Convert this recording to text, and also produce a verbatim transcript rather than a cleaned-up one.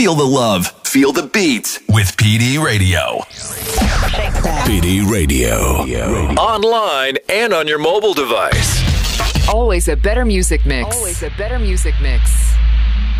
Feel the love. Feel the beats with P D Radio. P D Radio. Online and on your mobile device. Always a better music mix. Always a better music mix.